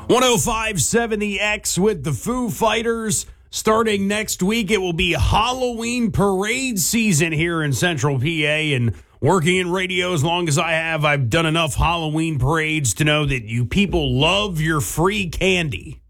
105.7 The X with the Foo Fighters. Starting next week, it will be Halloween parade season here in Central PA. And working in radio as long as I have, I've done enough Halloween parades to know that you people love your free candy.